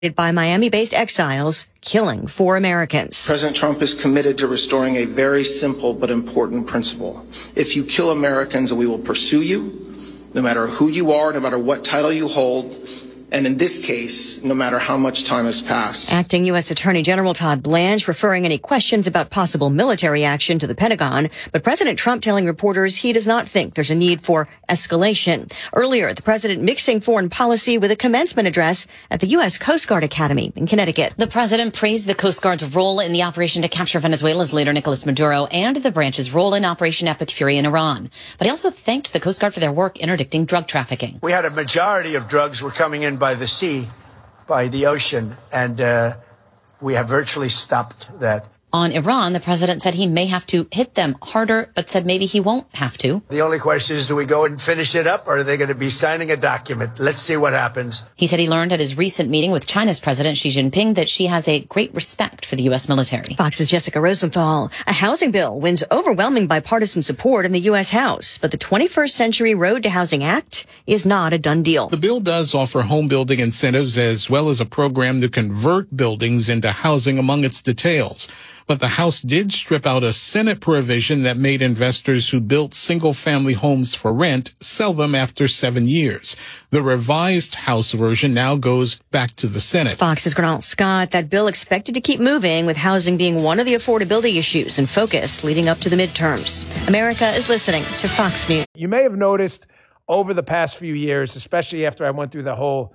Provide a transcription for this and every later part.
by Miami-based exiles, killing 4 Americans. President Trump is committed to restoring a very simple but important principle. If you kill Americans, we will pursue you, no matter who you are, no matter what title you hold, and in this case, no matter how much time has passed. Acting U.S. Attorney General Todd Blanche referring any questions about possible military action to the Pentagon, but President Trump telling reporters he does not think there's a need for escalation. Earlier, the president mixing foreign policy with a commencement address at the U.S. Coast Guard Academy in Connecticut. The president praised the Coast Guard's role in the operation to capture Venezuela's leader Nicolas Maduro and the branch's role in Operation Epic Fury in Iran. But he also thanked the Coast Guard for their work interdicting drug trafficking. We had a majority of drugs were coming in by the sea, by the ocean, and we have virtually stopped that. On Iran, the president said he may have to hit them harder, but said maybe he won't have to. The only question is, do we go and finish it up, or are they going to be signing a document? Let's see what happens. He said he learned at his recent meeting with China's President Xi Jinping that she has a great respect for the U.S. military. Fox's Jessica Rosenthal. A housing bill wins overwhelming bipartisan support in the U.S. House, but the 21st Century Road to Housing Act is not a done deal. The bill does offer home building incentives as well as a program to convert buildings into housing among its details. But the House did strip out a Senate provision that made investors who built single-family homes for rent sell them after 7 years. The revised House version now goes back to the Senate. Fox's Gernal Scott. That bill expected to keep moving, with housing being one of the affordability issues in focus leading up to the midterms. America is listening to Fox News. You may have noticed over the past few years, especially after I went through the whole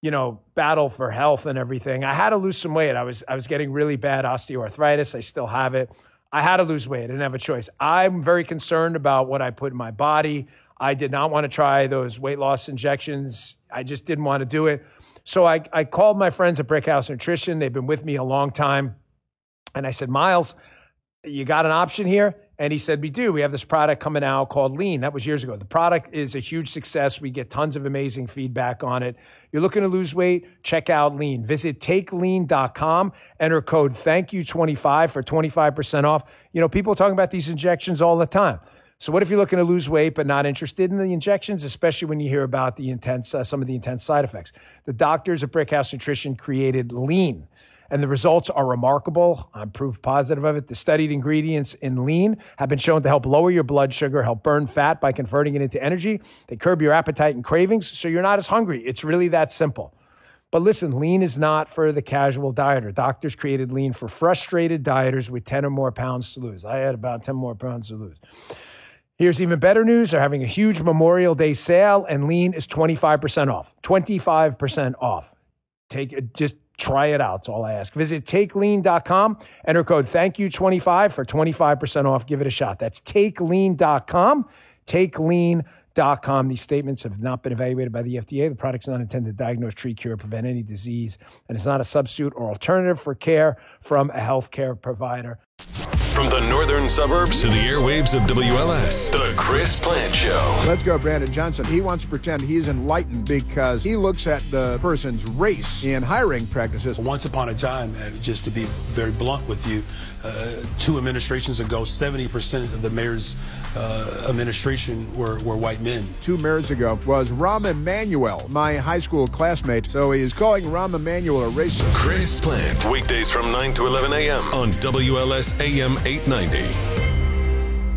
battle for health and everything, I had to lose some weight. I was getting really bad osteoarthritis. I still have it. I had to lose weight. I didn't have a choice. I'm very concerned about what I put in my body. I did not want to try those weight loss injections. I just didn't want to do it. So I called my friends at Brickhouse Nutrition. They've been with me a long time. And I said, Miles, you got an option here? And he said, we do. We have this product coming out called Lean. That was years ago. The product is a huge success. We get tons of amazing feedback on it. You're looking to lose weight? Check out Lean. Visit takelean.com. Enter code THANKYOU25 for 25% off. People are talking about these injections all the time. So what if you're looking to lose weight but not interested in the injections, especially when you hear about the some of the intense side effects? The doctors at Brickhouse Nutrition created Lean, and the results are remarkable. I'm proof positive of it. The studied ingredients in Lean have been shown to help lower your blood sugar, help burn fat by converting it into energy. They curb your appetite and cravings, so you're not as hungry. It's really that simple. But listen, Lean is not for the casual dieter. Doctors created Lean for frustrated dieters with 10 or more pounds to lose. I had about 10 more pounds to lose. Here's even better news. They're having a huge Memorial Day sale, and Lean is 25% off. 25% off. Just try it out. That's all I ask. Visit takelean.com. Enter code THANKYOU25 for 25% off. Give it a shot. That's takelean.com. Takelean.com. These statements have not been evaluated by the FDA. The product's not intended to diagnose, treat, cure, or prevent any disease, and it's not a substitute or alternative for care from a healthcare provider. From the northern suburbs to the airwaves of WLS, The Chris Plante Show. Let's go, Brandon Johnson. He wants to pretend he's enlightened because he looks at the person's race in hiring practices. Once upon a time, just to be very blunt with you, 2 administrations ago, 70% of the mayor's administration were white men. 2 mayors ago was Rahm Emanuel, my high school classmate. So he is calling Rahm Emanuel a racist. Chris Plante, weekdays from 9 to 11 a.m. on WLS AM 890.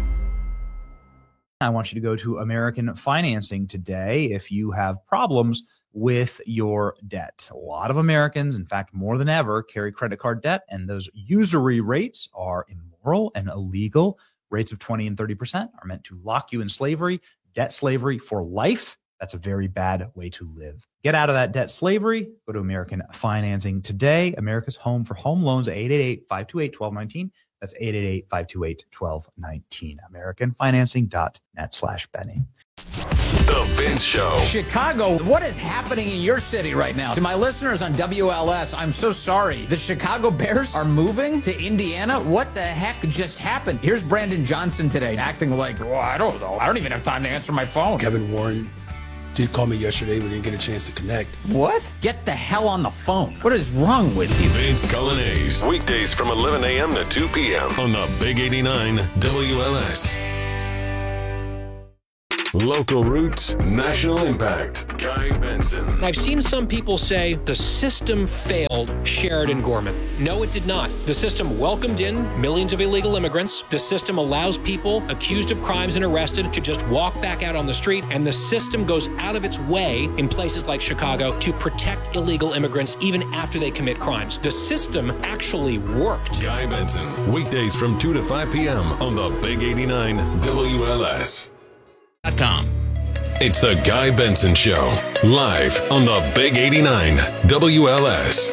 I want you to go to American Financing today if you have problems with your debt. A lot of Americans, in fact, more than ever, carry credit card debt, and those usury rates are immoral and illegal. Rates of 20 and 30% are meant to lock you in slavery, debt slavery for life. That's a very bad way to live. Get out of that debt slavery. Go to American Financing today. America's home for home loans, 888-528-1219. That's 888-528-1219. AmericanFinancing.net/Benny. The Vince Show. Chicago, what is happening in your city right now? To my listeners on WLS, I'm so sorry. The Chicago Bears are moving to Indiana? What the heck just happened? Here's Brandon Johnson today, acting like, I don't know. I don't even have time to answer my phone. Kevin Warren did call me yesterday. We didn't get a chance to connect. What? Get the hell on the phone. What is wrong with you? Vince Coglianese, weekdays from 11 a.m. to 2 p.m. on the Big 89 WLS. Local roots, national impact. Guy Benson. I've seen some people say the system failed Sheridan Gorman. No, it did not. The system welcomed in millions of illegal immigrants. The system allows people accused of crimes and arrested to just walk back out on the street. And the system goes out of its way in places like Chicago to protect illegal immigrants even after they commit crimes. The system actually worked. Guy Benson. Weekdays from 2 to 5 p.m. on the Big 89 WLS. It's the Guy Benson Show, live on the Big 89 WLS.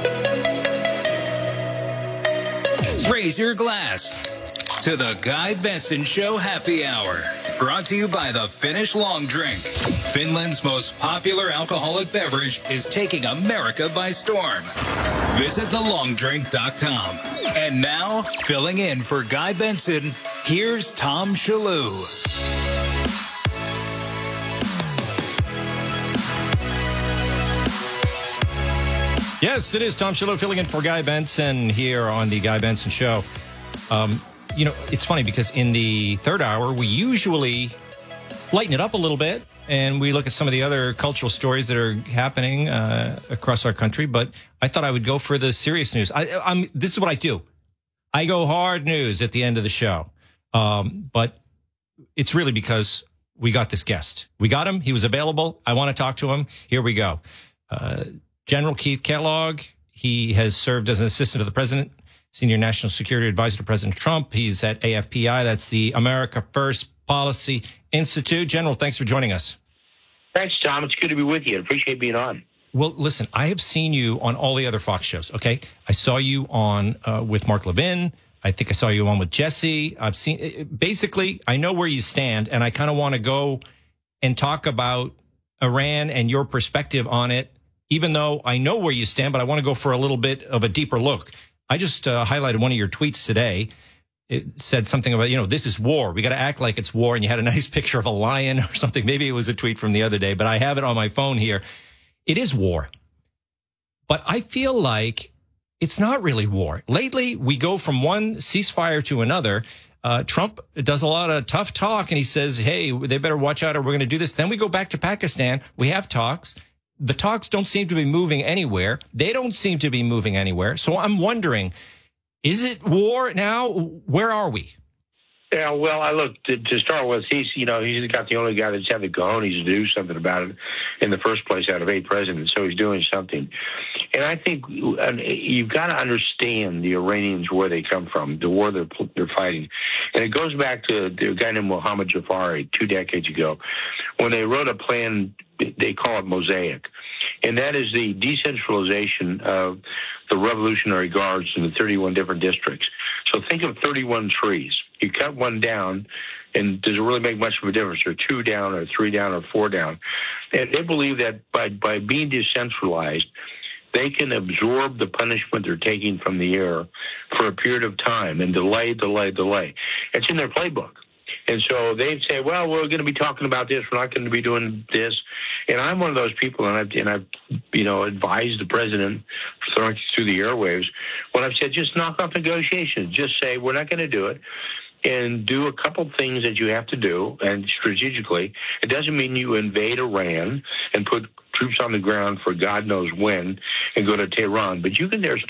Raise your glass to the Guy Benson Show Happy Hour. Brought to you by the Finnish Long Drink. Finland's most popular alcoholic beverage is taking America by storm. Visit thelongdrink.com. And now, filling in for Guy Benson, here's Tom Shalhoub. Yes, it is Tom Shalhoub filling in for Guy Benson here on the Guy Benson Show. It's funny because in the third hour, we usually lighten it up a little bit and we look at some of the other cultural stories that are happening across our country. But I thought I would go for the serious news. This is what I do. I go hard news at the end of the show. But it's really because we got this guest. We got him. He was available. I want to talk to him. Here we go. General Keith Kellogg, he has served as an assistant to the president, senior national security advisor to President Trump. He's at AFPI, that's the America First Policy Institute. General, thanks for joining us. Thanks, Tom. It's good to be with you. I appreciate being on. Well, listen, I have seen you on all the other Fox shows, okay? I saw you on with Mark Levin. I think I saw you on with Jesse. I've seen, basically, I know where you stand, and I kind of want to go and talk about Iran and your perspective on it. Even though I know where you stand, but I want to go for a little bit of a deeper look. I just highlighted one of your tweets today. It said something about, this is war. We got to act like it's war. And you had a nice picture of a lion or something. Maybe it was a tweet from the other day, but I have it on my phone here. It is war. But I feel like it's not really war. Lately, we go from one ceasefire to another. Trump does a lot of tough talk and he says, hey, they better watch out or we're going to do this. Then we go back to Pakistan. We have talks. The talks don't seem to be moving anywhere. They don't seem to be moving anywhere. So I'm wondering, is it war now? Where are we? Yeah, well, I look, to start with, he's got the only guy that's had the cojones to do something about it in the first place out of 8 presidents, so he's doing something. And I think you've got to understand the Iranians, where they come from, the war they're fighting. And it goes back to the guy named Mohammad Jafari 2 decades ago, when they wrote a plan, they call it Mosaic. And that is the decentralization of the Revolutionary Guards in the 31 different districts. So think of 31 trees. You cut one down, and does it really make much of a difference? Or 2 down, or 3 down, or 4 down? And they believe that by being decentralized, they can absorb the punishment they're taking from the air for a period of time and delay. It's in their playbook. And so they'd say, well, we're going to be talking about this. We're not going to be doing this. And I'm one of those people, and I've advised the president through the airwaves when I've said, just knock off negotiations. Just say, we're not going to do it. And do a couple things that you have to do, and strategically. It doesn't mean you invade Iran and put troops on the ground for God knows when and go to Tehran. But there's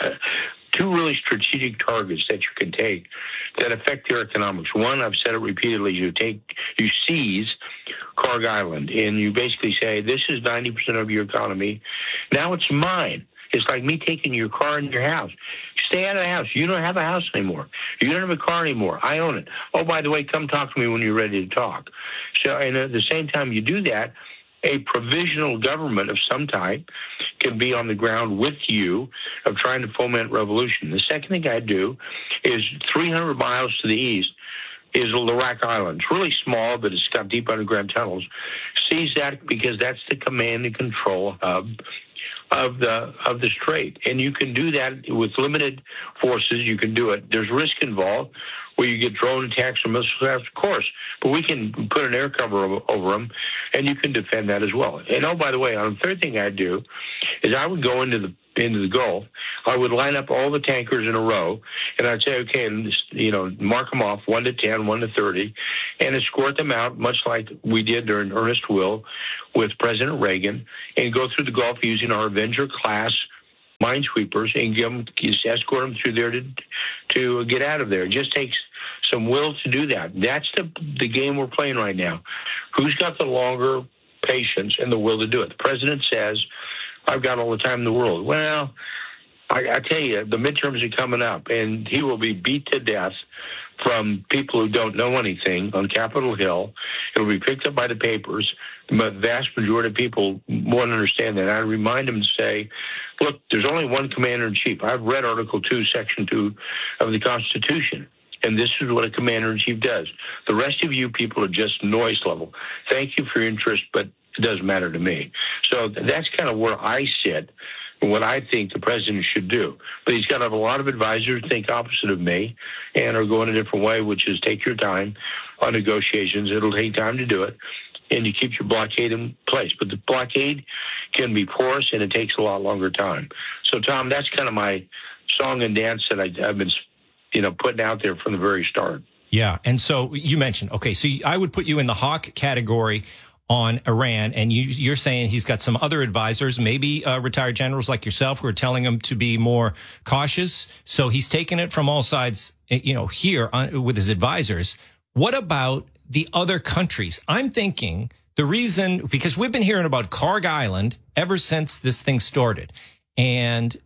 two really strategic targets that you can take that affect their economics. One, I've said it repeatedly, you seize Karg Island, and you basically say, this is 90% of your economy. Now it's mine. It's like me taking your car and your house. Stay out of the house. You don't have a house anymore. You don't have a car anymore. I own it. Oh, by the way, come talk to me when you're ready to talk. So, and at the same time you do that, a provisional government of some type can be on the ground with you of trying to foment revolution. The second thing I do is 300 miles to the east is Larak Island. It's really small, but it's got deep underground tunnels. Seize that because that's the command and control hub of the strait. And you can do that with limited forces. You can do it. There's risk involved where you get drone attacks or missile attacks, of course, but we can put an air cover over them, and you can defend that as well. And oh, by the way, the third thing I'd do is I would go into into the Gulf, I would line up all the tankers in a row, and I'd say, okay, and mark them off 1 to 10, 1 to 30, and escort them out, much like we did during Ernest Will with President Reagan, and go through the Gulf using our Avenger-class minesweepers and escort them through there to get out of there. It just takes some will to do that. That's the game we're playing right now. Who's got the longer patience and the will to do it? The president says, I've got all the time in the world. Well, I tell you, the midterms are coming up, and he will be beat to death from people who don't know anything on Capitol Hill. It'll be picked up by the papers. The vast majority of people won't understand that. I remind them to say, look, there's only one commander-in-chief. I've read Article 2, Section 2 of the Constitution, and this is what a commander-in-chief does. The rest of you people are just noise level. Thank you for your interest, but it doesn't matter to me. So that's kind of where I sit and what I think the president should do. But he's got to have a lot of advisors who think opposite of me and are going a different way, which is take your time on negotiations. It'll take time to do it, and you keep your blockade in place. But the blockade can be porous, and it takes a lot longer time. So, Tom, that's kind of my song and dance that I've been putting out there from the very start. Yeah, and so you mentioned, okay, so I would put you in the hawk category on Iran, and you're saying he's got some other advisors, maybe retired generals like yourself, who are telling him to be more cautious. So he's taking it from all sides, here with his advisors. What about the other countries? I'm thinking the reason, because we've been hearing about Karg Island ever since this thing started, and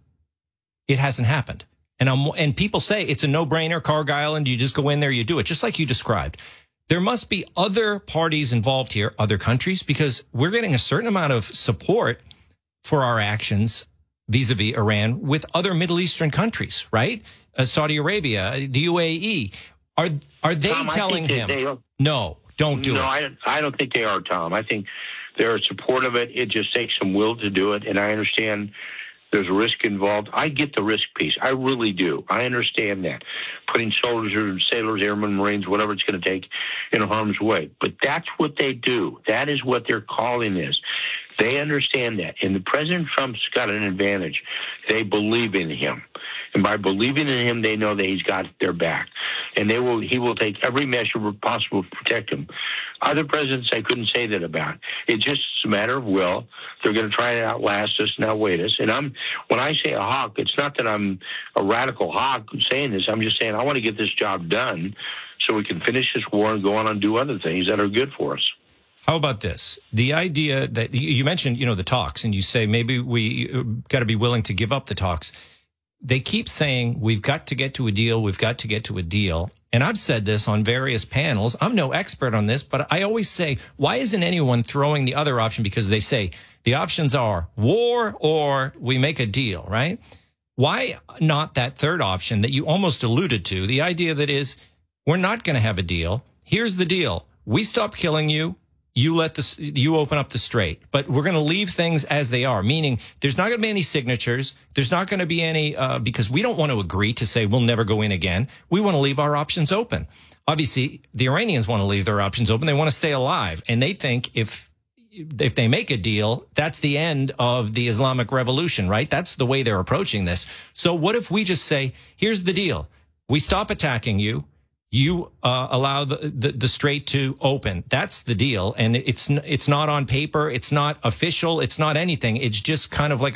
it hasn't happened. And people say it's a no-brainer, Karg Island. You just go in there, you do it, just like you described. There must be other parties involved here, other countries, because we're getting a certain amount of support for our actions vis-a-vis Iran with other Middle Eastern countries, right? Saudi Arabia, the UAE. Are they Tom, telling him, no, don't do it? No, I don't think they are, Tom. I think they're supportive of it. It just takes some will to do it, and I understand there's a risk involved. I get the risk piece. I really do. I understand that. Putting soldiers, sailors, airmen, Marines, whatever it's going to take in harm's way. But that's what they do. That is what their calling is. They understand that. And the President Trump's got an advantage. They believe in him. And by believing in him, they know that he's got their back. And he will take every measure possible to protect him. Other presidents, I couldn't say that about. It's just a matter of will. They're going to try to outlast us and outwait us. And when I say a hawk, it's not that I'm a radical hawk saying this. I'm just saying I want to get this job done so we can finish this war and go on and do other things that are good for us. How about this? The idea that you mentioned, the talks, and you say maybe we got to be willing to give up the talks. They keep saying we've got to get to a deal. We've got to get to a deal. And I've said this on various panels. I'm no expert on this, but I always say, why isn't anyone throwing the other option? Because they say the options are war or we make a deal, right? Why not that third option that you almost alluded to? The idea that is, we're not going to have a deal. Here's the deal. We stop killing you. You open up the strait, but we're going to leave things as they are, meaning there's not going to be any signatures. There's not going to be any, because we don't want to agree to say we'll never go in again. We want to leave our options open. Obviously, the Iranians want to leave their options open. They want to stay alive. And they think if they make a deal, that's the end of the Islamic Revolution, right? That's the way they're approaching this. So what if we just say, here's the deal. We stop attacking you. You allow the strait to open. That's the deal. And it's not on paper. It's not official. It's not anything. It's just kind of like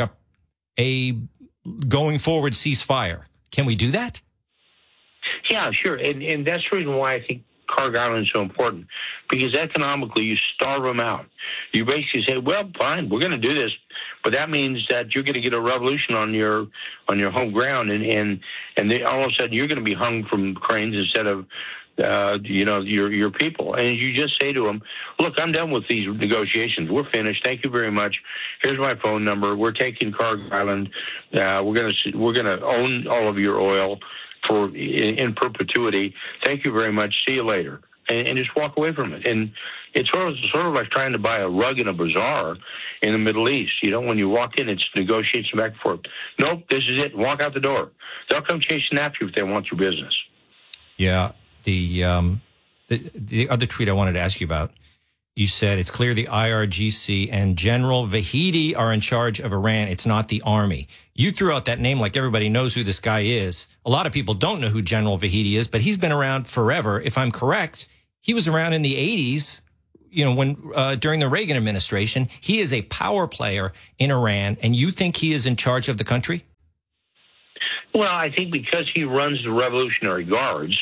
a going forward ceasefire. Can we do that? Yeah, sure. And that's the reason why I think Karg Island is so important, because economically you starve them out. You basically say, well, fine, we're going to do this, but that means that you're going to get a revolution on your home ground, and all of a sudden you're going to be hung from cranes instead of your people. And you just say to them, look, I'm done with these negotiations. We're finished. Thank you very much. Here's my phone number. We're taking Karg Island. We're going to own all of your oil in perpetuity. Thank you very much. See you later. And just walk away from it. And it's sort of like trying to buy a rug in a bazaar in the Middle East. When you walk in, it's negotiation back and forth. Nope, this is it. Walk out the door. They'll come chasing after you if they want your business. Yeah. The other tweet I wanted to ask you about, you said it's clear the IRGC and General Vahidi are in charge of Iran. It's not the army. You threw out that name like everybody knows who this guy is. A lot of people don't know who General Vahidi is, but he's been around forever. If I'm correct, he was around in the 80s, when during the Reagan administration. He is a power player in Iran, and you think he is in charge of the country? Well, I think because he runs the Revolutionary Guards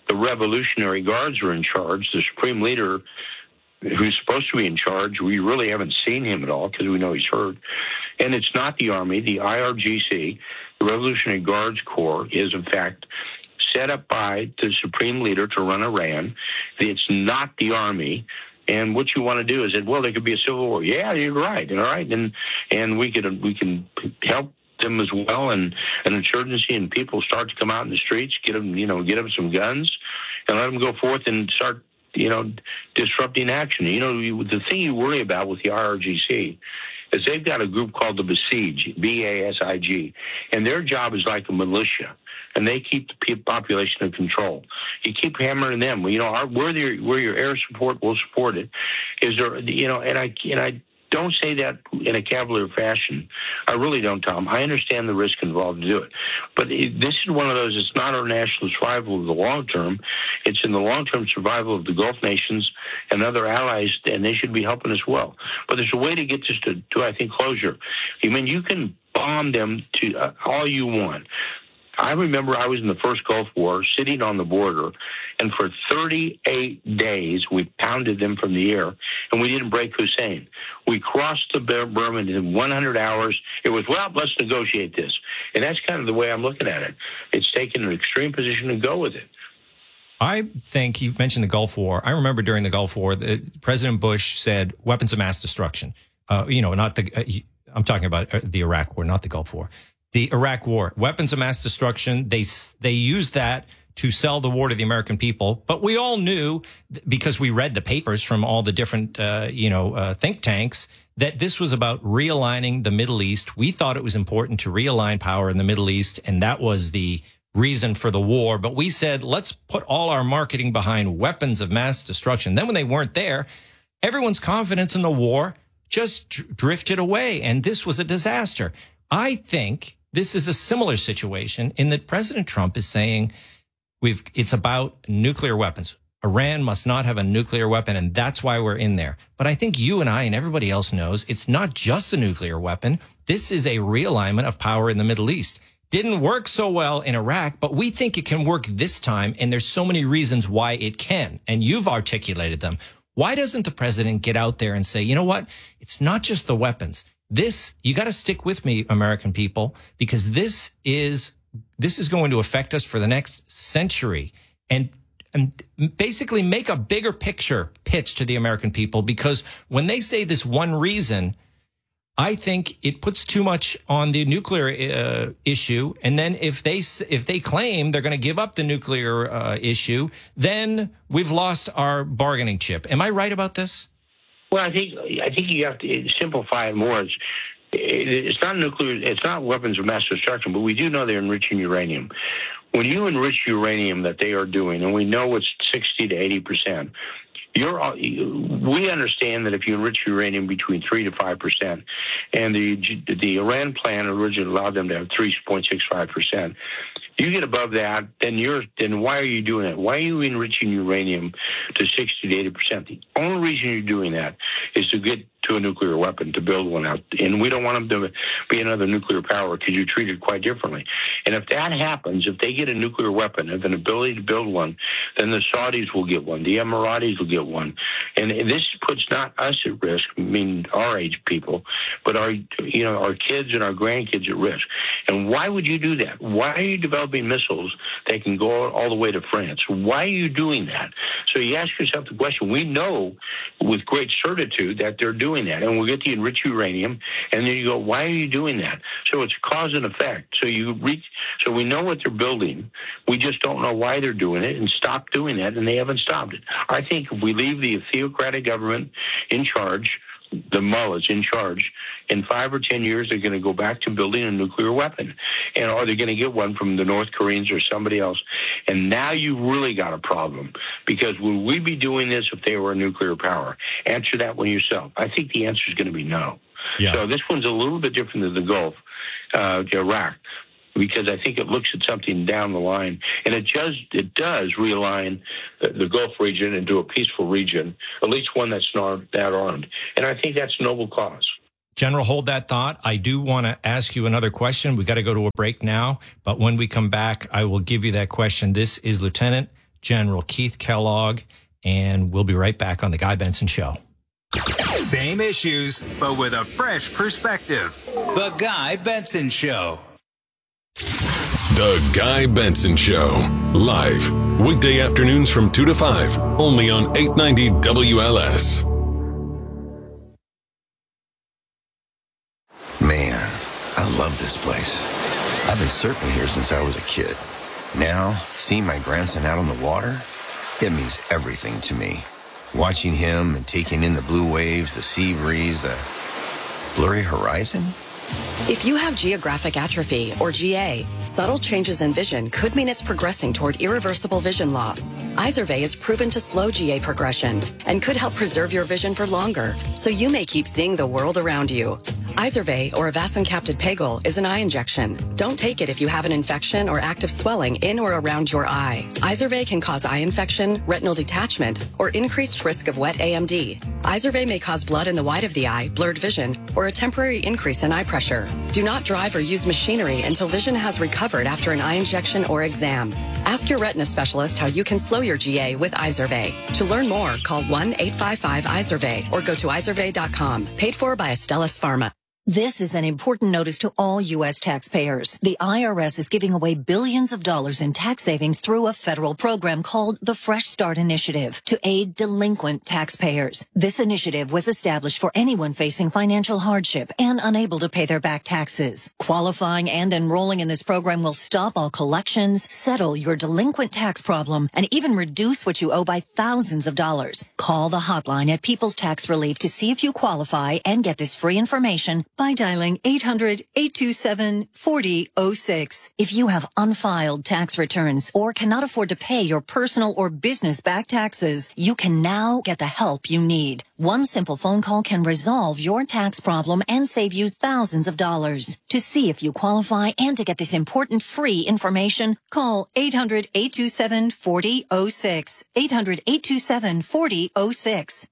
are in charge. The Supreme Leader, who's supposed to be in charge, we really haven't seen him at all because we know he's hurt. And it's not the Army. The IRGC, the Revolutionary Guards Corps, is in fact set up by the Supreme Leader to run Iran. It's not the Army. And what you want to do is that, well, there could be a civil war. Yeah, you're right. All right. And we can help them as well, and an insurgency, and people start to come out in the streets, get them some guns, and let them go forth and start, disrupting action. The thing you worry about with the IRGC is they've got a group called the Basij, B-A-S-I-G, and their job is like a militia, and they keep the population in control. You keep hammering them. Where your air support will support it. Is there, and I don't say that in a cavalier fashion. I really don't, Tom. I understand the risk involved to do it. But this is one of those, it's not our national survival of the long term. It's in the long-term survival of the Gulf nations and other allies, and they should be helping as well. But there's a way to get this to I think, closure. You can bomb them to all you want. I remember I was in the first Gulf War, sitting on the border, and for 38 days we pounded them from the air, and we didn't break Hussein. We crossed the Burma in 100 hours. It was, let's negotiate this. And that's kind of the way I'm looking at it. It's taken an extreme position to go with it. I think you mentioned the Gulf War. I remember during the Gulf War, President Bush said weapons of mass destruction. I'm talking about the Iraq War, not the Gulf War. The Iraq War, weapons of mass destruction. They used that to sell the war to the American people. But we all knew, because we read the papers from all the different, think tanks, that this was about realigning the Middle East. We thought it was important to realign power in the Middle East, and that was the reason for the war. But we said, let's put all our marketing behind weapons of mass destruction. Then when they weren't there, everyone's confidence in the war just drifted away, and this was a disaster. I think this is a similar situation in that President Trump is saying it's about nuclear weapons. Iran must not have a nuclear weapon, and that's why we're in there. But I think you and I and everybody else knows it's not just the nuclear weapon. This is a realignment of power in the Middle East. Didn't work so well in Iraq, but we think it can work this time, and there's so many reasons why it can, and you've articulated them. Why doesn't the president get out there and say, you know what? It's not just the weapons. You got to stick with me, American people, because this is going to affect us for the next century, and basically make a bigger picture pitch to the American people, because when they say this one reason, I think it puts too much on the nuclear issue. And then if they claim they're going to give up the nuclear issue, then we've lost our bargaining chip. Am I right about this? Well, I think you have to simplify it more. It's not nuclear. It's not weapons of mass destruction, but we do know they're enriching uranium. When you enrich uranium that they are doing, and we know it's 60 to 80%, we understand that if you enrich uranium between 3 to 5%, and the Iran plan originally allowed them to have 3.65%, you get above that, then why are you doing it? Why are you enriching uranium to 60 to 80%? The only reason you're doing that is to get to a nuclear weapon, to build one out. And we don't want them to be another nuclear power because you treat it quite differently. And if that happens, if they get a nuclear weapon, have an ability to build one, then the Saudis will get one, the Emiratis will get one. And this puts not us at risk, I mean our age people, but our kids and our grandkids at risk. And why would you do that? Why are you developing missiles that can go all the way to France? Why are you doing that? So you ask yourself the question. We know with great certitude that they're doing that, and we'll get the enriched uranium, and then you go, why are you doing that? So it's cause and effect. So we know what they're building. We just don't know why they're doing it, and stop doing that, and they haven't stopped it. I think if we leave the theocratic government in charge, the mullahs in charge, in 5 or 10 years, they're going to go back to building a nuclear weapon. Or they're going to get one from the North Koreans or somebody else. And now you've really got a problem. Because would we be doing this if they were a nuclear power? Answer that one yourself. I think the answer is going to be no. Yeah. So this one's a little bit different than the Gulf, Iraq, because I think it looks at something down the line, and it does realign the Gulf region into a peaceful region, at least one that's not that armed. And I think that's a noble cause. General, hold that thought. I do want to ask you another question. We got to go to a break now, but when we come back, I will give you that question. This is Lieutenant General Keith Kellogg, and we'll be right back on The Guy Benson Show. Same issues, but with a fresh perspective. The Guy Benson Show. The Guy Benson Show. Live. Weekday afternoons from 2 to 5. Only on 890 WLS. Man, I love this place. I've been surfing here since I was a kid. Now, seeing my grandson out on the water, it means everything to me. Watching him and taking in the blue waves, the sea breeze, the blurry horizon. If you have geographic atrophy, or GA, subtle changes in vision could mean it's progressing toward irreversible vision loss. Izervay is proven to slow GA progression and could help preserve your vision for longer, so you may keep seeing the world around you. Izervay, or avacincaptad pegol, is an eye injection. Don't take it if you have an infection or active swelling in or around your eye. Izervay can cause eye infection, retinal detachment, or increased risk of wet AMD. Izervay may cause blood in the white of the eye, blurred vision, or a temporary increase in eye pressure. Do not drive or use machinery until vision has recovered after an eye injection or exam. Ask your retina specialist how you can slow your GA with Izervay. To learn more, call 1-855-IZERVAY or go to izervay.com. Paid for by Astellas Pharma. This is an important notice to all U.S. taxpayers. The IRS is giving away billions of dollars in tax savings through a federal program called the Fresh Start Initiative to aid delinquent taxpayers. This initiative was established for anyone facing financial hardship and unable to pay their back taxes. Qualifying and enrolling in this program will stop all collections, settle your delinquent tax problem, and even reduce what you owe by thousands of dollars. Call the hotline at People's Tax Relief to see if you qualify and get this free information by dialing 800-827-4006. If you have unfiled tax returns or cannot afford to pay your personal or business back taxes, you can now get the help you need. One simple phone call can resolve your tax problem and save you thousands of dollars. To see if you qualify and to get this important free information, call 800-827-4006. 800-827-4006.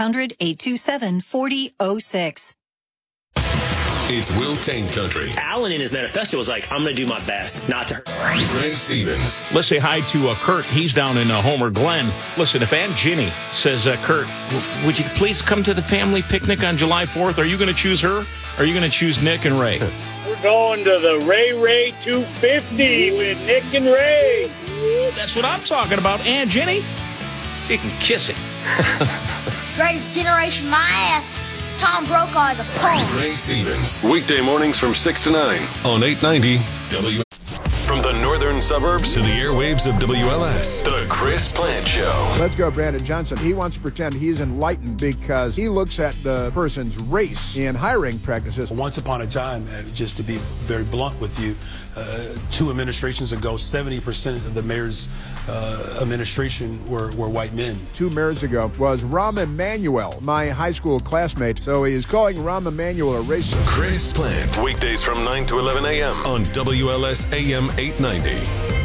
800-827-4006. It's Will Kane Country. Alan in his manifesto was like, I'm going to do my best not to hurt. Ray Stevens. Let's say hi to Kurt. He's down in Homer Glen. Listen, if Aunt Ginny says, Kurt, would you please come to the family picnic on July 4th? Are you going to choose her? Or are you going to choose Nick and Ray? We're going to the Ray 250 with Nick and Ray. Ooh, that's what I'm talking about. Aunt Ginny, she can kiss it. Greatest generation, my ass. Tom Brokaw is a pole. Ray Stevens. Weekday mornings from 6 to 9 on 890 W. From the northern suburbs to the airwaves of WLS, The Chris Plante Show. Let's go, Brandon Johnson. He wants to pretend he's enlightened because he looks at the person's race in hiring practices. Once upon a time, just to be very blunt with you, 2 administrations ago, 70% of the mayor's administration were white men. 2 mayors ago was Rahm Emanuel, my high school classmate. So he is calling Rahm Emanuel a racist. Chris Plante. Weekdays from 9 to 11 a.m. on WLS AM 890.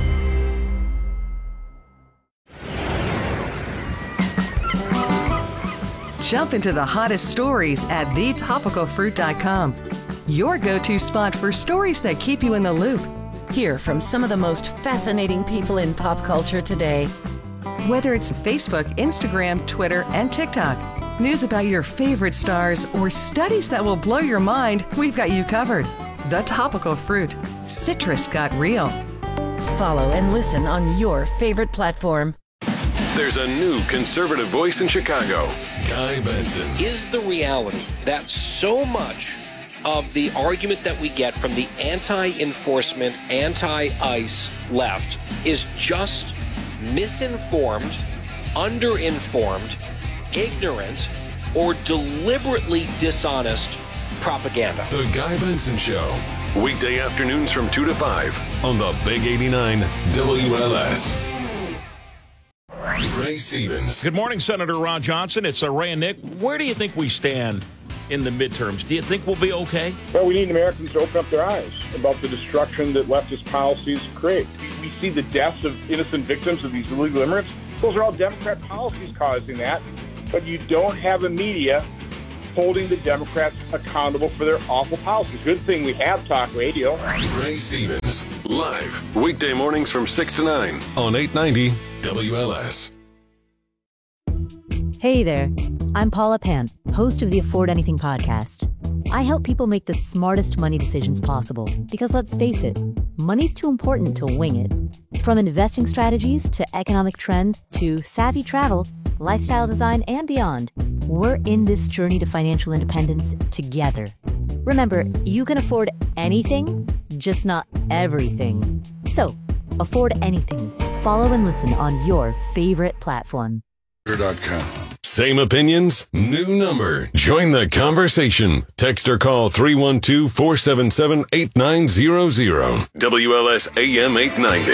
Jump into the hottest stories at thetopicalfruit.com. Your go-to spot for stories that keep you in the loop. Hear from some of the most fascinating people in pop culture today. Whether it's Facebook, Instagram, Twitter, and TikTok, news about your favorite stars, or studies that will blow your mind, we've got you covered. The Topical Fruit. Citrus got real. Follow and listen on your favorite platform. There's a new conservative voice in Chicago, Guy Benson. Is the reality that so much of the argument that we get from the anti-enforcement, anti-ICE left is just misinformed, underinformed, ignorant, or deliberately dishonest propaganda. The Guy Benson Show. Weekday afternoons from 2 to 5 on the Big 89 WLS. Ray Stevens. Good morning, Senator Ron Johnson. It's Ray and Nick. Where do you think we stand in the midterms? Do you think we'll be okay? Well, we need Americans to open up their eyes about the destruction that leftist policies create. We see the deaths of innocent victims of these illegal immigrants. Those are all Democrat policies causing that. But you don't have a media holding the Democrats accountable for their awful policies. Good thing we have talk radio. Ray Stevens, live, weekday mornings from 6 to 9 on 890 WLS. Hey there, I'm Paula Pant, host of the Afford Anything podcast. I help people make the smartest money decisions possible because, let's face it, money's too important to wing it. From investing strategies to economic trends to savvy travel, lifestyle design, and beyond, we're in this journey to financial independence together. Remember, you can afford anything, just not everything. So, afford anything. Follow and listen on your favorite platform. Same opinions, new number. Join the conversation. Text or call 312-477-8900. WLS AM 890.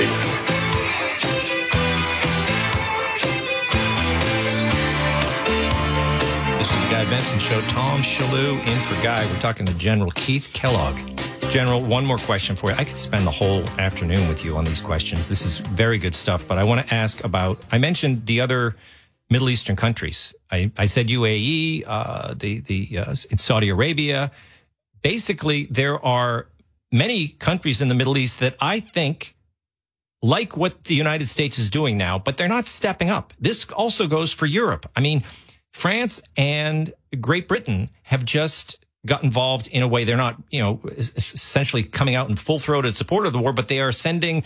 This is the Guy Benson Show. Tom Shalhoub in for Guy. We're talking to General Keith Kellogg. General, one more question for you. I could spend the whole afternoon with you on these questions. This is very good stuff, but I want to ask about, I mentioned the other Middle Eastern countries. I said UAE, in Saudi Arabia. Basically, there are many countries in the Middle East that I think like what the United States is doing now, but they're not stepping up. This also goes for Europe. I mean, France and Great Britain have just got involved in a way. They're not, essentially coming out in full-throated support of the war, but they are sending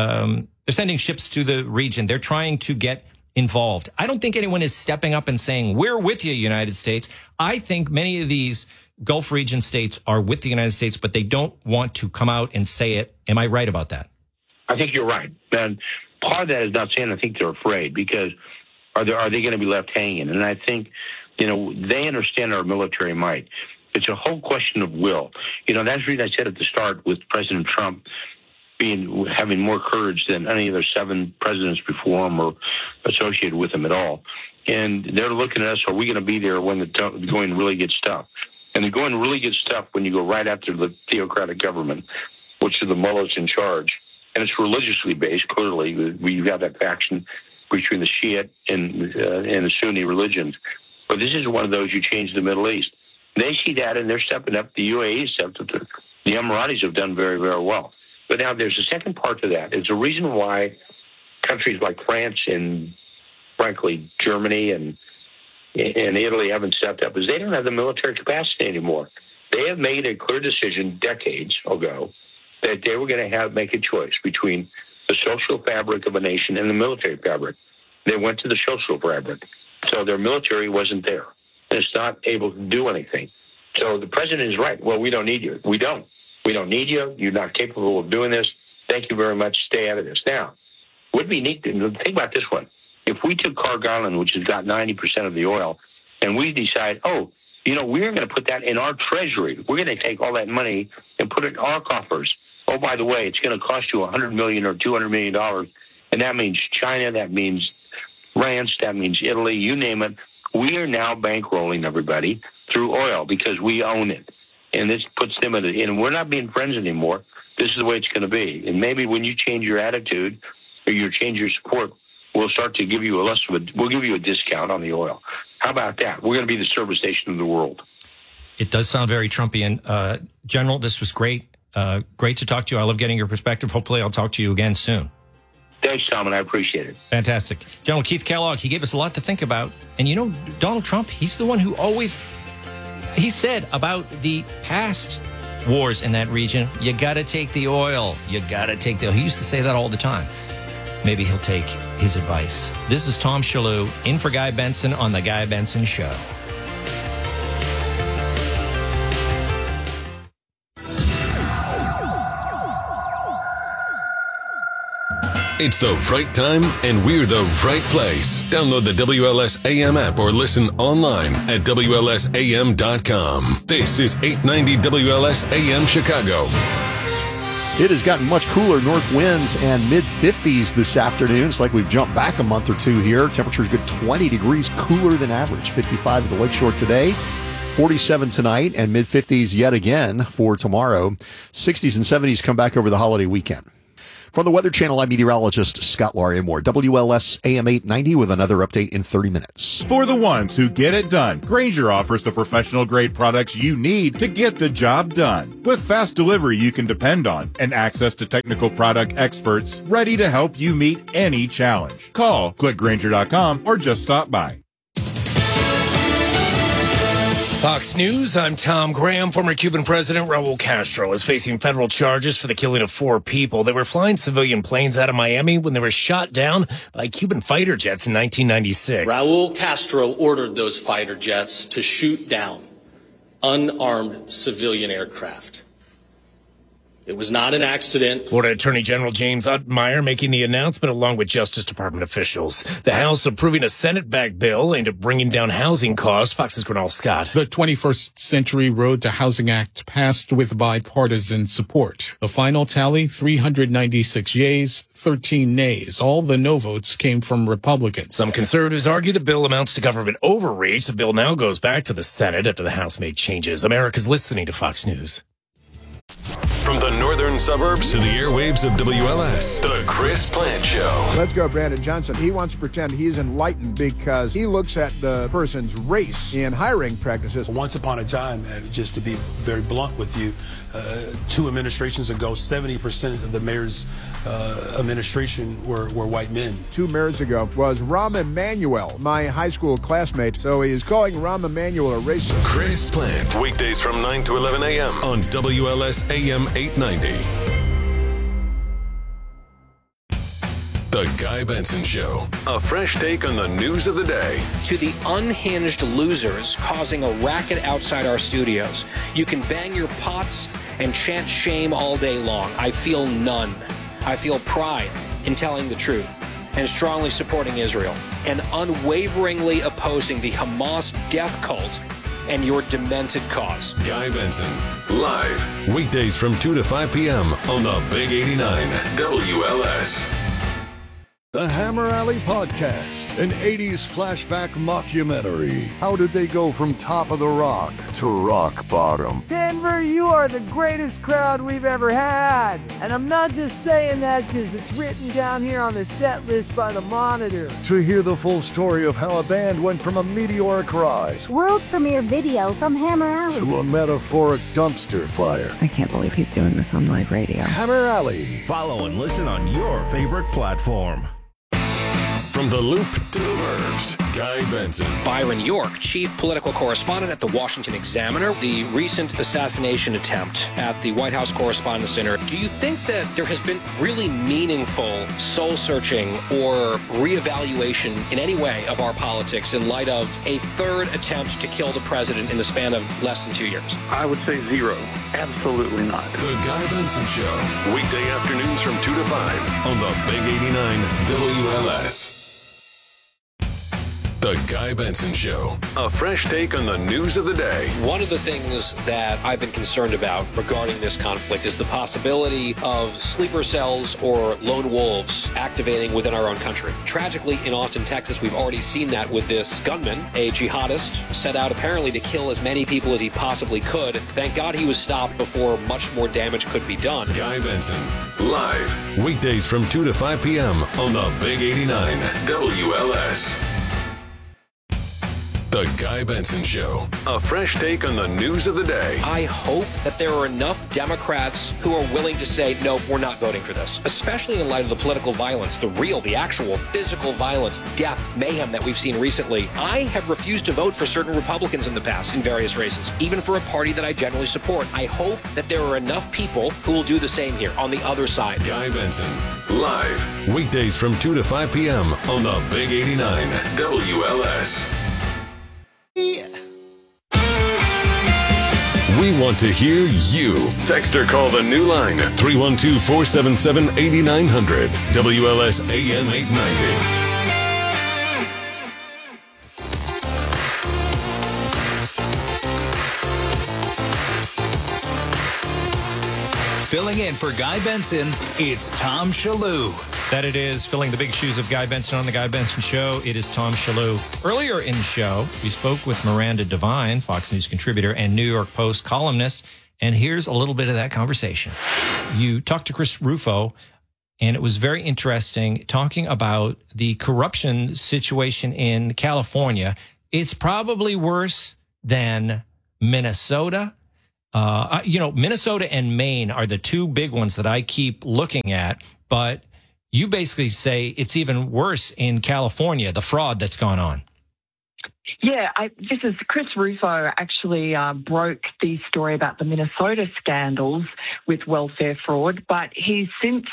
ships to the region. They're trying to get involved. I don't think anyone is stepping up and saying, we're with you, United States. I think many of these Gulf region states are with the United States, but they don't want to come out and say it. Am I right about that? I think you're right. And part of that is not saying I think they're afraid, because are they going to be left hanging? And I think, they understand our military might. It's a whole question of will. That's the reason I said at the start with President Trump having more courage than any of the 7 presidents before him or associated with him at all. And they're looking at us, are we going to be there when the going really gets tough? And the going really gets tough when you go right after the theocratic government, which are the mullahs in charge. And it's religiously based, clearly. You have that faction between the Shiite and the Sunni religions. But this is one of those you change the Middle East. They see that, and they're stepping up. The UAE stepped up. The Emiratis have done very, very well. But now there's a second part to that. It's a reason why countries like France and, frankly, Germany and Italy haven't stepped up, is they don't have the military capacity anymore. They have made a clear decision decades ago that they were going to make a choice between the social fabric of a nation and the military fabric. They went to the social fabric. So their military wasn't there. And it's not able to do anything. So the president is right. Well, we don't need you. We don't. We don't need you. You're not capable of doing this. Thank you very much. Stay out of this. Now, it would be neat to think about this one. If we took Carg Island, which has got 90% of the oil, and we decide, we're going to put that in our treasury. We're going to take all that money and put it in our coffers. Oh, by the way, it's going to cost you $100 million or $200 million. And that means China. That means France. That means Italy. You name it. We are now bankrolling everybody through oil because we own it. And this puts them and we're not being friends anymore. This is the way it's going to be. And maybe when you change your attitude or you change your support, we'll start to give you we'll give you a discount on the oil. How about that? We're going to be the service station of the world. It does sound very Trumpian. General, this was great. Great to talk to you. I love getting your perspective. Hopefully I'll talk to you again soon. Thanks, Tom, and I appreciate it. Fantastic. General Keith Kellogg, he gave us a lot to think about. And Donald Trump, he's the one who he said about the past wars in that region, you got to take the oil. You got to take the oil. He used to say that all the time. Maybe he'll take his advice. This is Tom Shalhoub in for Guy Benson on The Guy Benson Show. It's the right time, and we're the right place. Download the WLS AM app or listen online at WLSAM.com. This is 890 WLS AM Chicago. It has gotten much cooler, north winds and mid-50s this afternoon. It's like we've jumped back a month or two here. Temperature's good 20 degrees cooler than average. 55 at the Lakeshore today, 47 tonight, and mid-50s yet again for tomorrow. 60s and 70s come back over the holiday weekend. From the Weather Channel, I'm meteorologist Scott Larimore. WLS AM 890 with another update in 30 minutes. For the ones who get it done, Grainger offers the professional-grade products you need to get the job done. With fast delivery you can depend on and access to technical product experts ready to help you meet any challenge. Call, click Grainger.com, or just stop by. Fox News, I'm Tom Graham. Former Cuban President Raul Castro is facing federal charges for the killing of 4 people. They were flying civilian planes out of Miami when they were shot down by Cuban fighter jets in 1996. Raul Castro ordered those fighter jets to shoot down unarmed civilian aircraft. It was not an accident. Florida Attorney General James Utmeyer making the announcement along with Justice Department officials. The House approving a Senate-backed bill aimed at bringing down housing costs. Fox's Gernal Scott. The 21st Century Road to Housing Act passed with bipartisan support. The final tally, 396 yeas, 13 nays. All the no votes came from Republicans. Some conservatives argue the bill amounts to government overreach. The bill now goes back to the Senate after the House made changes. America's listening to Fox News. From the northern suburbs to the airwaves of WLS, the Chris Plant Show. Let's go, Brandon Johnson. He wants to pretend he's enlightened because he looks at the person's race in hiring practices. Once upon a time, just to be very blunt with you, 2 administrations ago, 70% of the mayor's administration were white men. 2 mayors ago was Rahm Emanuel, my high school classmate. So he is calling Rahm Emanuel a racist. Chris Plant, weekdays from 9 to 11 a.m. on WLS AM 890. The Guy Benson Show. A fresh take on the news of the day. To the unhinged losers causing a racket outside our studios, you can bang your pots and chant shame all day long. I feel none. I feel pride in telling the truth and strongly supporting Israel and unwaveringly opposing the Hamas death cult and your demented cause. Guy Benson, live, weekdays from 2 to 5 p.m. on the Big 89 WLS. The Hammer Alley Podcast, an 80s flashback mockumentary. How did they go from top of the rock to rock bottom? Denver, you are the greatest crowd we've ever had. And I'm not just saying that because it's written down here on the set list by the Monitor. To hear the full story of how a band went from a meteoric rise, world premiere video from Hammer Alley, to a metaphoric dumpster fire. I can't believe he's doing this on live radio. Hammer Alley. Follow and listen on your favorite platform. From the Loop to the Burbs, Guy Benson. Byron York, chief political correspondent at the Washington Examiner. The recent assassination attempt at the White House Correspondents' Center. Do you think that there has been really meaningful soul-searching or reevaluation in any way of our politics in light of a third attempt to kill the president in the span of less than 2 years? I would say zero. Absolutely not. The Guy Benson Show. Weekday afternoons from 2 to 5 on the Big 89 WLS. The Guy Benson Show. A fresh take on the news of the day. One of the things that I've been concerned about regarding this conflict is the possibility of sleeper cells or lone wolves activating within our own country. Tragically, in Austin, Texas, we've already seen that with this gunman, a jihadist, set out apparently to kill as many people as he possibly could. Thank God he was stopped before much more damage could be done. Guy Benson, live, weekdays from 2 to 5 p.m. on the Big 89 WLS. The Guy Benson Show. A fresh take on the news of the day. I hope that there are enough Democrats who are willing to say, nope, we're not voting for this. Especially in light of the political violence, the actual physical violence, death, mayhem that we've seen recently. I have refused to vote for certain Republicans in the past in various races, even for a party that I generally support. I hope that there are enough people who will do the same here on the other side. Guy Benson, live, weekdays from 2 to 5 p.m. on the Big 89 WLS. We want to hear you. Text or call the new line 312-477-8900. WLS AM 890. Filling in for Guy Benson, it's Tom Shalhoub. That it is, filling the big shoes of Guy Benson on the Guy Benson Show. It is Tom Shalhoub. Earlier in the show, we spoke with Miranda Devine, Fox News contributor and New York Post columnist, and here's a little bit of that conversation. You talked to Chris Rufo, and it was very interesting talking about the corruption situation in California. It's probably worse than Minnesota. Minnesota and Maine are the two big ones that I keep looking at, but you basically say it's even worse in California, the fraud that's gone on. Yeah, this is Chris Rufo actually broke the story about the Minnesota scandals with welfare fraud, but he's a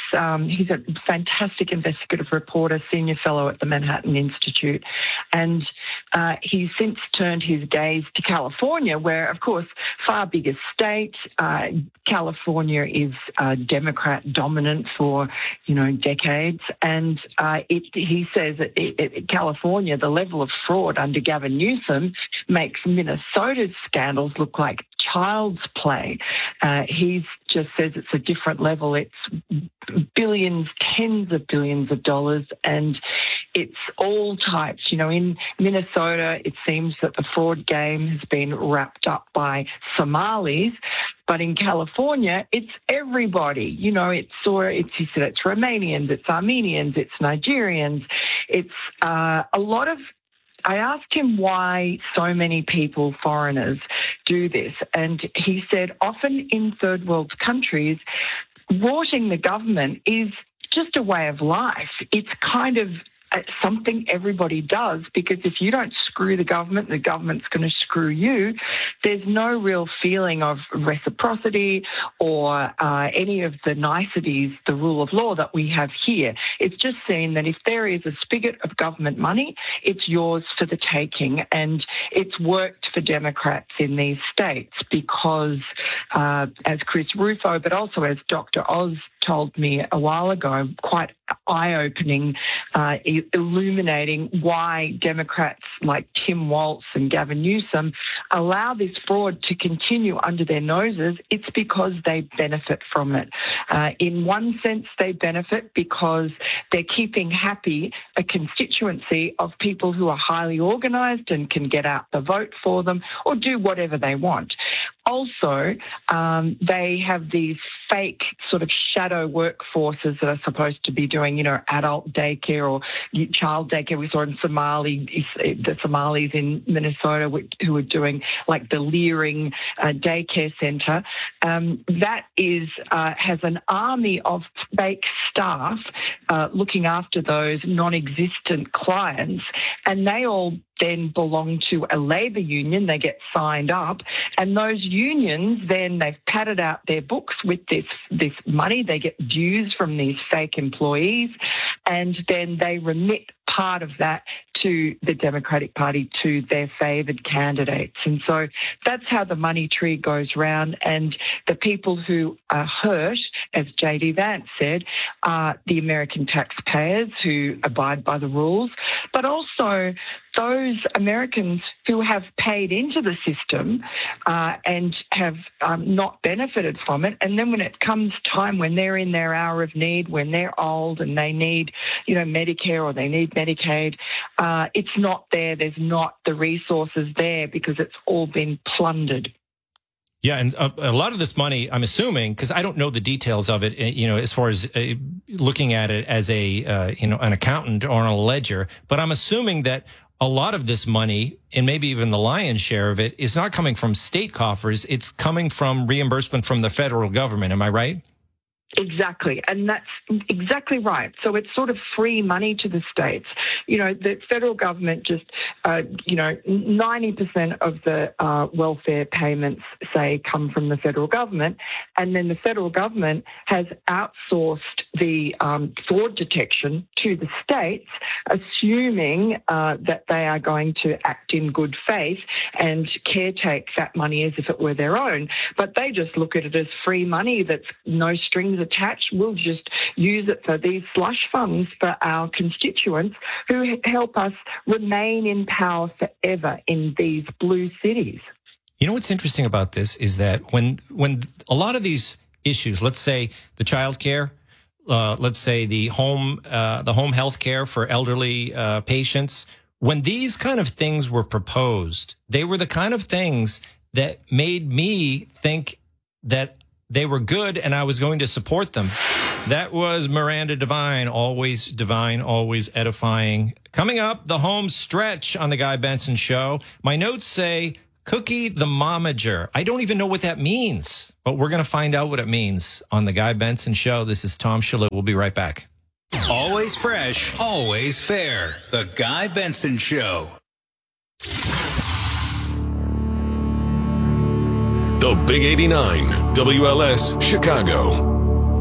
fantastic investigative reporter, senior fellow at the Manhattan Institute, and he's since turned his gaze to California, where, of course, far bigger state. California is Democrat dominant for, decades, and he says that California, the level of fraud under Gavin Newsom makes Minnesota's scandals look like child's play. He just says it's a different level. It's billions, tens of billions of dollars, and it's all types. In Minnesota, it seems that the fraud game has been wrapped up by Somalis, but in California, it's everybody. He said it's Romanians, it's Armenians, it's Nigerians. It's a lot of. I asked him why so many people, foreigners, do this, and he said often in third world countries, rorting the government is just a way of life. It's kind of something everybody does, because if you don't screw the government's going to screw you. There's no real feeling of reciprocity or any of the niceties, the rule of law that we have here. It's just seen that if there is a spigot of government money, it's yours for the taking. And it's worked for Democrats in these states because, as Chris Rufo, but also as Dr. Oz told me a while ago, quite eye-opening, illuminating why Democrats like Tim Walz and Gavin Newsom allow this fraud to continue under their noses. It's because they benefit from it. In one sense, they benefit because they're keeping happy a constituency of people who are highly organised and can get out the vote for them or do whatever they want. Also, they have these fake sort of shadow workforces that are supposed to be doing, adult daycare or child daycare. We saw in the Somalis in Minnesota who are doing like the Leering daycare centre. That is has an army of fake staff looking after those non-existent clients, and they all then belong to a labour union. They get signed up, and those unions then they've padded out their books with this money. They get dues from these fake employees, and then they remit part of that to the Democratic Party, to their favoured candidates. And so that's how the money tree goes round. And the people who are hurt, as J.D. Vance said, are the American taxpayers who abide by the rules, but also those Americans who have paid into the system and have not benefited from it. And then when it comes time when they're in their hour of need, when they're old and they need, Medicare or they need Medicaid, it's not there. There's not the resources there because it's all been plundered. Yeah, and a lot of this money, I'm assuming, because I don't know the details of it, as far as looking at it as an accountant or on a ledger, but I'm assuming that a lot of this money, and maybe even the lion's share of it, is not coming from state coffers. It's coming from reimbursement from the federal government. Am I right? Exactly. And that's exactly right. So it's sort of free money to the states. The federal government just, 90% of the welfare payments, say, come from the federal government. And then the federal government has outsourced the fraud detection to the states, assuming that they are going to act in good faith and caretake that money as if it were their own. But they just look at it as free money that's no strings attached. We'll just use it for these slush funds for our constituents who help us remain in power forever in these blue cities. You know what's interesting about this is that when a lot of these issues, let's say the child care, let's say the home health care for elderly patients, when these kind of things were proposed, they were the kind of things that made me think that they were good and I was going to support them. That was Miranda Devine, always edifying. Coming up, the home stretch on the Guy Benson Show. My notes say Cookie the Momager. I don't even know what that means, but we're going to find out what it means on the Guy Benson Show. This is Tom Shalhoub. We'll be right back. Always fresh, always fair. The Guy Benson Show. The Big 89, WLS, Chicago.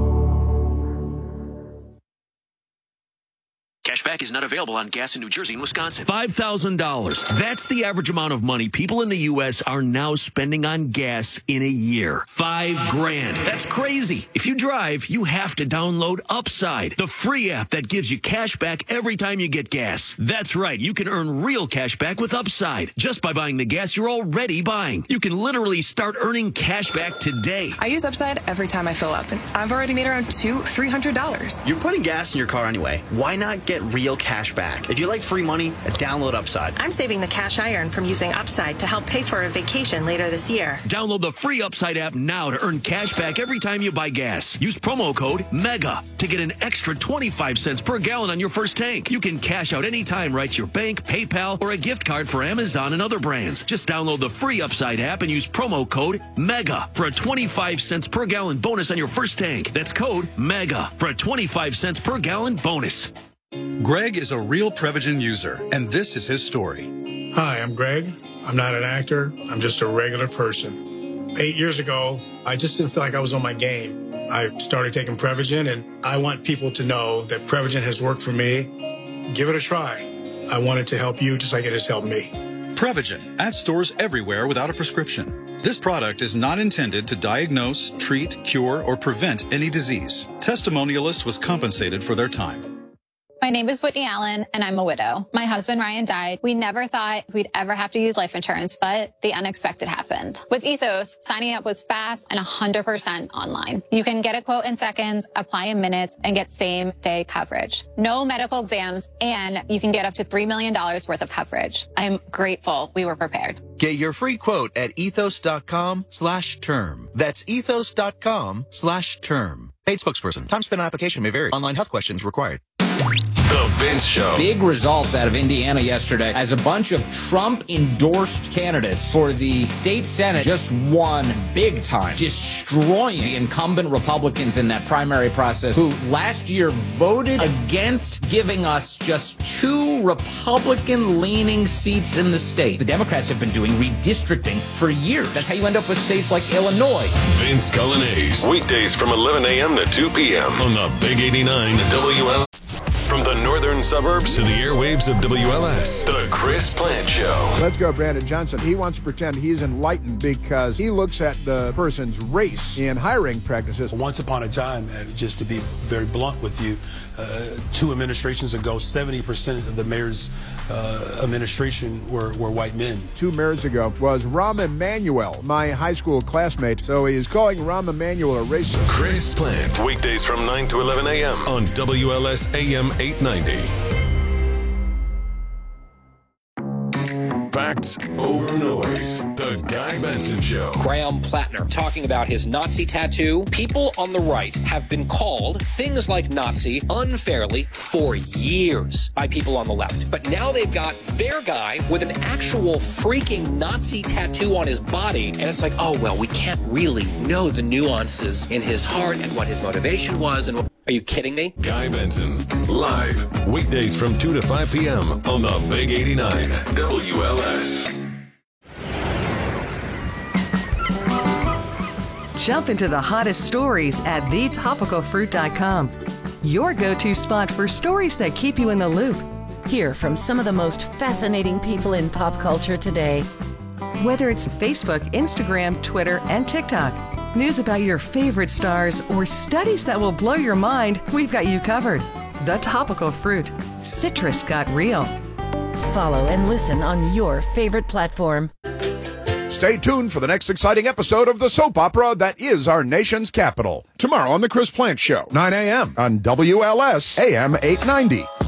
Cashback is not available on gas in New Jersey and Wisconsin. $5,000. That's the average amount of money people in the U.S. are now spending on gas in a year. $5,000. That's crazy. If you drive, you have to download Upside, the free app that gives you cash back every time you get gas. That's right. You can earn real cash back with Upside just by buying the gas you're already buying. You can literally start earning cash back today. I use Upside every time I fill up, and I've already made around $200-$300. You're putting gas in your car anyway. Why not get real cash back? If you like free money, download Upside. I'm saving the cash I earn from using Upside to help pay for a vacation later this year. Download the free Upside app now to earn cash back every time you buy gas. Use promo code MEGA to get an extra 25 cents per gallon on your first tank. You can cash out anytime right to your bank, PayPal, or a gift card for Amazon and other brands. Just download the free Upside app and use promo code MEGA for a 25 cents per gallon bonus on your first tank. That's code MEGA for a 25 cents per gallon bonus. Greg is a real Prevagen user, and this is his story. Hi, I'm Greg. I'm not an actor. I'm just a regular person. 8 years ago, I just didn't feel like I was on my game. I started taking Prevagen, and I want people to know that Prevagen has worked for me. Give it a try. I want it to help you just like it has helped me. Prevagen, at stores everywhere without a prescription. This product is not intended to diagnose, treat, cure, or prevent any disease. Testimonialist was compensated for their time. My name is Whitney Allen, and I'm a widow. My husband, Ryan, died. We never thought we'd ever have to use life insurance, but the unexpected happened. With Ethos, signing up was fast and 100% online. You can get a quote in seconds, apply in minutes, and get same-day coverage. No medical exams, and you can get up to $3 million worth of coverage. I'm grateful we were prepared. Get your free quote at ethos.com/term. That's ethos.com/term. Paid spokesperson. Time spent on application may vary. Online health questions required. The Vince Show. Big results out of Indiana yesterday as a bunch of Trump-endorsed candidates for the state Senate just won big time, destroying the incumbent Republicans in that primary process, who last year voted against giving us just 2 Republican-leaning seats in the state. The Democrats have been doing redistricting for years. That's how you end up with states like Illinois. Vince Cullinase, weekdays from 11 a.m. to 2 p.m. on the Big 89 WL. From the northern suburbs to the airwaves of WLS, The Chris Plant Show. Let's go, Brandon Johnson. He wants to pretend he's enlightened because he looks at the person's race in hiring practices. Once upon a time, just to be very blunt with you, 2 administrations ago, 70% of the mayor's administration were white men. 2 mayors ago was Rahm Emanuel, my high school classmate. So he is calling Rahm Emanuel a racist. Chris Plant, weekdays from 9 to 11 a.m. on WLS AM 890. Facts over noise. The Guy Benson Show. Graham Plattner talking about his Nazi tattoo. People on the right have been called things like Nazi unfairly for years by people on the left. But now they've got their guy with an actual freaking Nazi tattoo on his body. And it's like, oh, well, we can't really know the nuances in his heart and what his motivation was. And are you kidding me? Guy Benson, live, weekdays from 2 to 5 p.m. on the Big 89 WLS. Jump into the hottest stories at thetopicalfruit.com. Your go-to spot for stories that keep you in the loop. Hear from some of the most fascinating people in pop culture today. Whether it's Facebook, Instagram, Twitter, and TikTok, news about your favorite stars, or studies that will blow your mind, we've got you covered. The Topical Fruit. Citrus got real. Follow and listen on your favorite platform. Stay tuned for the next exciting episode of the soap opera that is our nation's capital. Tomorrow on The Chris Plante Show, 9 a.m. on WLS AM 890.